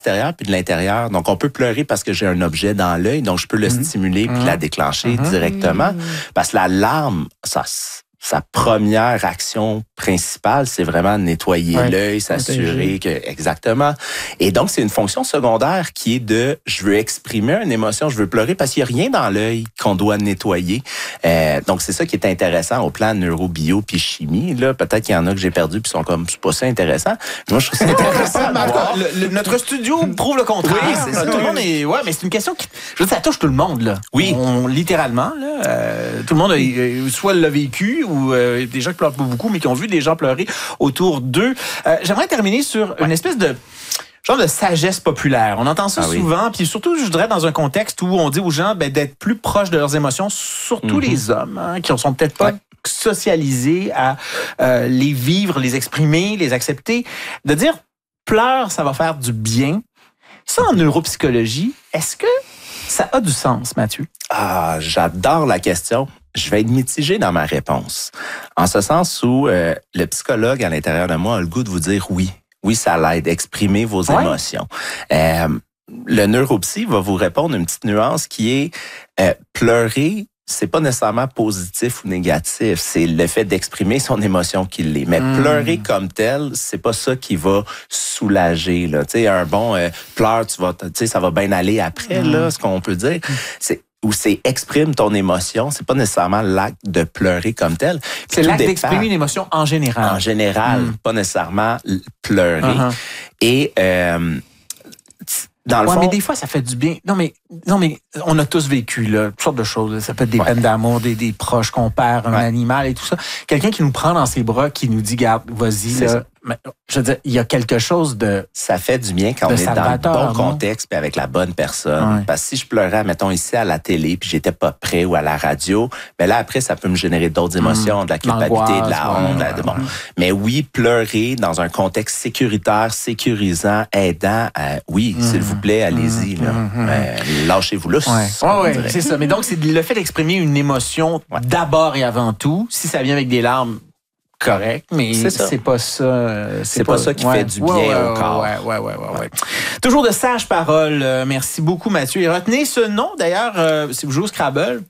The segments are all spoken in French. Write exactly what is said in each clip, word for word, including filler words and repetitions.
l'extérieur puis de l'intérieur. Donc, on peut pleurer parce que j'ai un objet dans l'œil, donc je peux le mmh. stimuler puis mmh. la déclencher mmh. directement. Mmh. Parce que la larme, ça... Sa première action principale, c'est vraiment de nettoyer ouais, l'œil, s'assurer que... Exactement. Et donc, c'est une fonction secondaire qui est de... Je veux exprimer une émotion, je veux pleurer parce qu'il n'y a rien dans l'œil qu'on doit nettoyer. Euh, donc, c'est ça qui est intéressant au plan neurobio puis chimie. Là, peut-être qu'il y en a que j'ai perdu puis sont comme, c'est pas ça intéressant. Moi, je trouve ça intéressant. le, le, notre studio prouve le contraire. Oui, c'est ça. Tout le monde est... Ouais, mais c'est une question qui... Je veux dire, ça touche tout le monde, là. Oui. On, littéralement, là. Euh, tout le monde a, soit l'a vécu ou euh, des gens qui pleurent pas beaucoup, mais qui ont vu des gens pleurer autour d'eux. Euh, j'aimerais terminer sur ouais. une espèce de genre de sagesse populaire. On entend ça ah souvent, oui. puis surtout, je dirais, dans un contexte où on dit aux gens ben, d'être plus proches de leurs émotions, surtout mm-hmm. les hommes, hein, qui ne sont peut-être pas ouais. socialisés à euh, les vivre, les exprimer, les accepter. De dire, pleure, ça va faire du bien. Ça, en neuropsychologie, est-ce que ça a du sens, Mathieu? Ah, j'adore la question. Je vais être mitigé dans ma réponse. En ce sens où euh, le psychologue à l'intérieur de moi a le goût de vous dire oui. Oui, ça l'aide. Exprimez vos ouais. émotions. Euh, le neuropsy va vous répondre une petite nuance qui est euh, pleurer, c'est pas nécessairement positif ou négatif. C'est le fait d'exprimer son émotion qui l'est. Mais mmh. pleurer comme tel, c'est pas ça qui va soulager. Là. Tu sais, un bon euh, pleure, tu vas, tu sais, ça va bien aller après. Mmh. Là, ce qu'on peut dire, c'est ou c'est exprime ton émotion, c'est pas nécessairement l'acte de pleurer comme tel. Puis c'est l'acte d'exprimer une émotion en général. En général, mm. pas nécessairement pleurer. Uh-huh. Et euh, dans le ouais, fond, mais des fois ça fait du bien. Non mais non mais on a tous vécu là, toutes sortes de choses. Ça peut être des ouais. peines d'amour, des, des proches qu'on perd, un ouais. animal et tout ça. Quelqu'un qui nous prend dans ses bras, qui nous dit garde, vas-y là. Ça. Mais, je veux dire, il y a quelque chose de... Ça fait du bien quand on est dans le bon contexte puis avec la bonne personne. Ouais. Parce que si je pleurais, mettons, ici à la télé puis j'étais pas prêt ou à la radio, ben là, après, ça peut me générer d'autres émotions, mmh. de la culpabilité, de la honte. Ouais. De, bon. Mmh. Mais oui, pleurer dans un contexte sécuritaire, sécurisant, aidant, euh, oui, mmh. s'il vous plaît, allez-y. Là. Mmh. Euh, lâchez-vous là. Ouais. Oh, ouais, c'est ça. Mais donc, c'est le fait d'exprimer une émotion ouais. d'abord et avant tout. Si ça vient avec des larmes, correct, mais c'est, c'est pas ça. C'est, c'est pas, pas ça qui ouais. fait du bien ouais, ouais, au corps. Ouais, ouais, ouais, ouais, ouais. Toujours de sages paroles. Euh, merci beaucoup, Mathieu. Et retenez ce nom, d'ailleurs, euh, si vous jouez au Scrabble.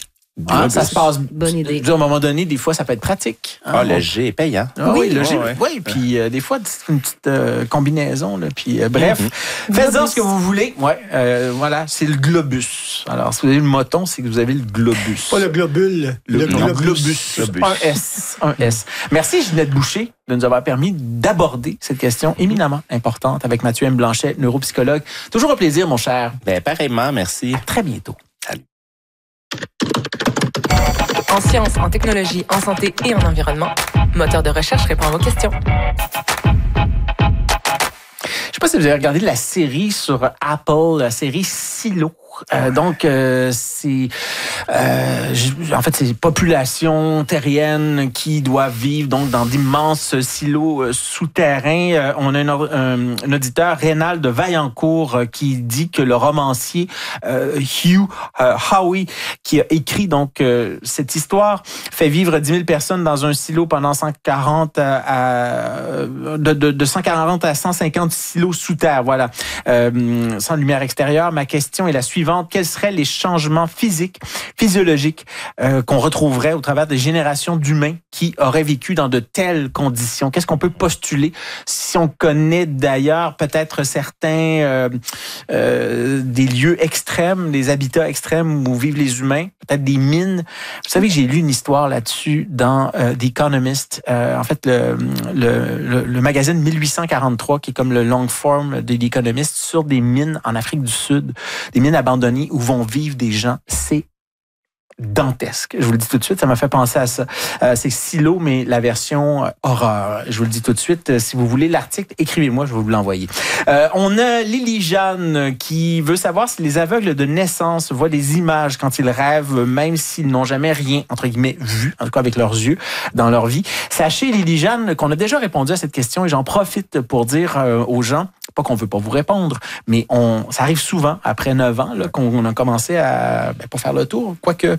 Ah, ça se passe. Bonne idée. À un moment donné, des fois, ça peut être pratique. Hein, ah, le G est payant. Ah, oui, oui, le G. Oui, ouais. ouais, puis euh, des fois, c'est une petite euh, combinaison. Là, puis, euh, bref, mm-hmm. faites-en ce que vous voulez. Ouais, euh, voilà, c'est le globus. Alors, si vous avez le moton, c'est que vous avez le globus. Pas le globule. Le, le globus. globus. globus. Un S. Un S. Merci, Ginette Boucher, de nous avoir permis d'aborder cette question éminemment importante avec Mathieu M. Blanchet, neuropsychologue. Toujours un plaisir, mon cher. Ben, pareillement, merci. À très bientôt. Salut. En sciences, en technologie, en santé et en environnement, Moteur de recherche répond à vos questions. Je ne sais pas si vous avez regardé la série sur Apple, la série Silo. Euh, donc, euh, c'est euh, en fait c'est population terrienne qui doit vivre donc dans d'immenses silos euh, souterrains. Euh, on a un, un, un auditeur, Rénal de Vaillancourt, euh, qui dit que le romancier euh, Hugh euh, Howey, qui a écrit donc euh, cette histoire, fait vivre dix mille personnes dans un silo pendant cent quarante à, à de, de, de cent quarante à cent cinquante silos sous terre. Voilà, euh, sans lumière extérieure. Ma question est la suivante. Quels seraient les changements physiques, physiologiques euh, qu'on retrouverait au travers des générations d'humains qui auraient vécu dans de telles conditions? Qu'est-ce qu'on peut postuler? Si on connaît d'ailleurs peut-être certains euh, euh, des lieux extrêmes, des habitats extrêmes où vivent les humains, peut-être des mines. Vous savez que j'ai lu une histoire là-dessus dans euh, The Economist, euh, en fait le, le, le, le magazine mille huit cent quarante-trois, qui est comme le long form de The Economist, sur des mines en Afrique du Sud, des mines abandonnées où vont vivre des gens. C'est dantesque. Je vous le dis tout de suite, ça m'a fait penser à ça. Euh, c'est Silo, mais la version euh, horreur. Je vous le dis tout de suite. Euh, si vous voulez l'article, écrivez-moi, je vais vous l'envoyer. Euh, on a Lily Jeanne qui veut savoir si les aveugles de naissance voient des images quand ils rêvent, même s'ils n'ont jamais rien, entre guillemets, vu, en tout cas avec leurs yeux, dans leur vie. Sachez, Lily Jeanne, qu'on a déjà répondu à cette question et j'en profite pour dire euh, aux gens, pas qu'on veut pas vous répondre, mais on, ça arrive souvent, après neuf ans, là, qu'on a commencé à, ben, pour faire le tour, quoique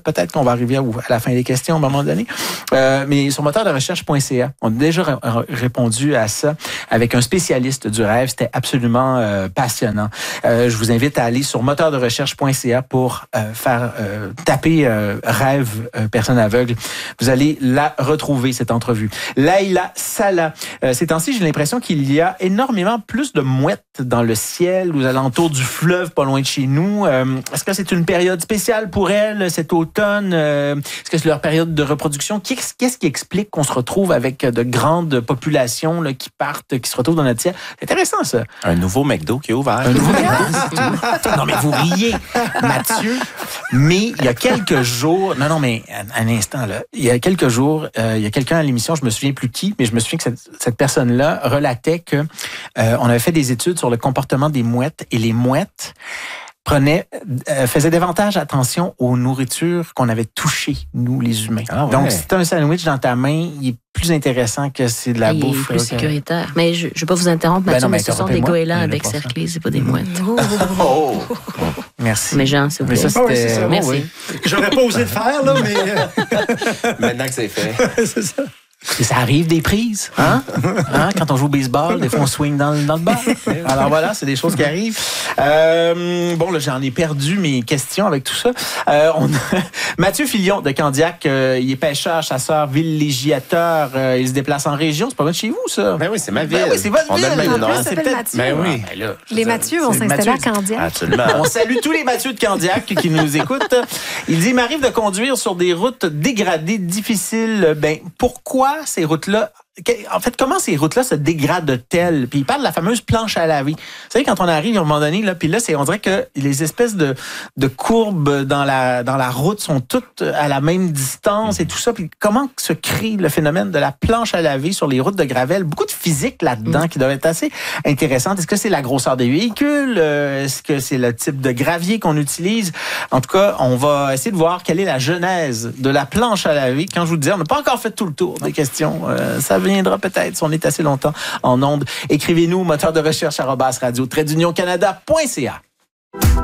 peut-être qu'on va arriver à, à la fin des questions à un moment donné. Euh, mais sur moteur de recherche point c a, on a déjà r- répondu à ça avec un spécialiste du rêve. C'était absolument euh, passionnant. Euh, je vous invite à aller sur moteur de recherche point c a pour euh, faire euh, taper euh, rêve euh, personne aveugle. Vous allez la retrouver, cette entrevue. Laïla Salah. Euh, ces temps-ci, j'ai l'impression qu'il y a énormément plus de mouettes dans le ciel, aux alentours du fleuve, pas loin de chez nous. Euh, est-ce que c'est une période spéciale pour elles cet automne? Euh, est-ce que c'est leur période de reproduction? Qu'est-ce, qu'est-ce qui explique qu'on se retrouve avec de grandes populations là, qui partent, qui se retrouvent dans notre ciel? C'est intéressant, ça. Un nouveau McDo qui est ouvert. Un nouveau McDo, non, mais vous riez, Mathieu. Mais il y a quelques jours, non, non, mais un, un instant, là. Il y a quelques jours, euh, il y a quelqu'un à l'émission, je me souviens plus qui, mais je me souviens que cette, cette personne-là relatait que euh, on avait fait des études sur le comportement des mouettes et les mouettes prenaient, euh, faisaient davantage attention aux nourritures qu'on avait touchées, nous, les humains. Ah ouais. Donc, si tu as un sandwich dans ta main, il est plus intéressant que c'est de la il bouffe. est plus là, sécuritaire. Mais je ne vais pas vous interrompre, Ben Mathieu, non, mais mais ce sont des interrompez-moi. goélands Mais avec pas ça. cerclés, c'est pas des mouettes. Oh! Merci. Mais Jean, s'il vous Mais plaît. ça, Ah oui, c'était... c'est ça. Merci. oui. J'aurais pas osé le faire, là, mais euh, Maintenant que c'est fait. c'est ça. Et ça arrive des prises, hein? hein? Quand on joue au baseball, des fois on swing dans, le- dans le bar. Alors voilà, c'est des choses qui arrivent. Euh, bon, là, j'en ai perdu mes questions avec tout ça. Euh, on a Mathieu Filion de Candiac, euh, il est pêcheur, chasseur, villégiateur. Euh, il se déplace en région. C'est pas loin de chez vous, ça? Ben oui, c'est ma ville. Ben oui, c'est votre On ville. a le même En nom. plus, c'est s'appelle peut-être- Mathieu. Ben oui. Ben là, je Les veux dire, Mathieu vont c'est s'installer à Mathieu. Candiac. Absolument. On salue tous les Mathieu de Candiac qui nous écoutent. Il dit, il m'arrive de conduire sur des routes dégradées, difficiles. Ben, pourquoi ces routes-là... En fait, comment ces routes-là se dégradent-elles? Puis il parle de la fameuse planche à laver. Vous savez, quand on arrive à un moment donné, là, puis là, c'est, on dirait que les espèces de, de courbes dans la, dans la route sont toutes à la même distance et tout ça. Puis comment se crée le phénomène de la planche à laver sur les routes de Gravel? Beaucoup de physique là-dedans qui doit être assez intéressante. Est-ce que c'est la grosseur des véhicules? Euh, Est-ce que c'est le type de gravier qu'on utilise? En tout cas, on va essayer de voir quelle est la genèse de la planche à laver. Quand je vous le disais, on n'a pas encore fait tout le tour des questions. Euh, ça viendra peut-être si on est assez longtemps en ondes. Écrivez-nous moteur de recherche arobase radio trait d'union canada point c a.